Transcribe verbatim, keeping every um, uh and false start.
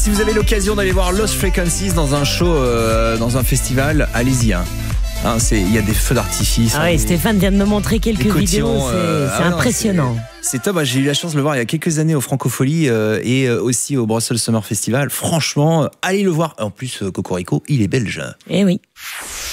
Si vous avez l'occasion d'aller voir Lost Frequencies dans un show, euh, dans un festival, allez-y. Hein. Hein, il y a des feux d'artifice. Ah oui, Stéphane vient de me montrer quelques vidéos, c'est euh, ah non, impressionnant. C'est top, j'ai eu la chance de le voir il y a quelques années au Francophonie euh, et euh, aussi au Brussels Summer Festival. Franchement, allez le voir. En plus, Cocorico, il est belge. Eh oui.